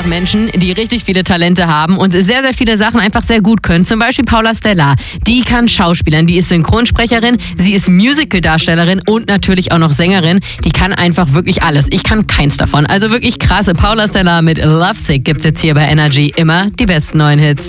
einfach Menschen, die richtig viele Talente haben und sehr, sehr viele Sachen einfach sehr gut können. Zum Beispiel Paula Stellar. Die kann Schauspielern, die ist Synchronsprecherin, sie ist Musical-Darstellerin und natürlich auch noch Sängerin. Die kann einfach wirklich alles. Ich kann keins davon. Also wirklich krasse. Paula Stellar mit Lovesick gibt's jetzt hier bei Energy. Immer die besten neuen Hits.